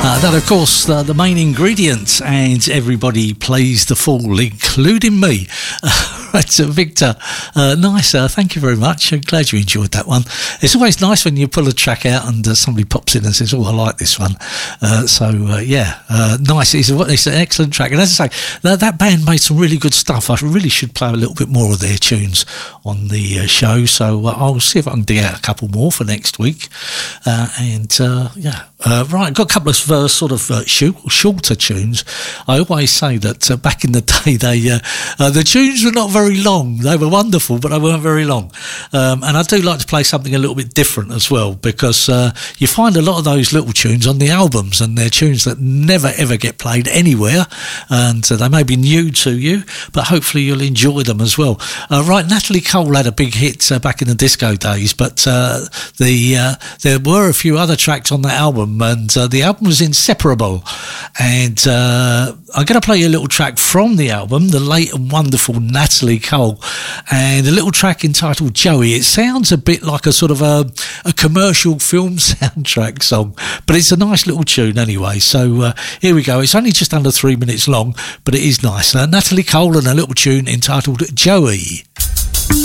That, of course, the main ingredient, and everybody plays the fool, including me. Right, Victor, nice. Thank you very much. I'm glad you enjoyed that one. It's always nice when you pull a track out and somebody pops in and says, "Oh, I like this one." Nice. It's an excellent track. And as I say, that band made some really good stuff. I really should play a little bit more of their tunes on the show. So I'll see if I can dig out a couple more for next week. Right, got a couple of shorter tunes. I always say that back in the day, the tunes were not very long. They were wonderful, but they weren't very long. And I do like to play something a little bit different as well, because you find a lot of those little tunes on the albums, and they're tunes that never ever get played anywhere, and they may be new to you, but hopefully you'll enjoy them as well. Right, Natalie Cole had a big hit back in the disco days, but there were a few other tracks on that album, and the album was Inseparable. And I'm going to play you a little track from the album, the late and wonderful Natalie Cole, and a little track entitled Joey. It sounds a bit like a sort of a commercial film soundtrack song, but it's a nice little tune anyway. So here we go. It's only just under 3 minutes long, but it is nice. Natalie Cole and a little tune entitled Joey.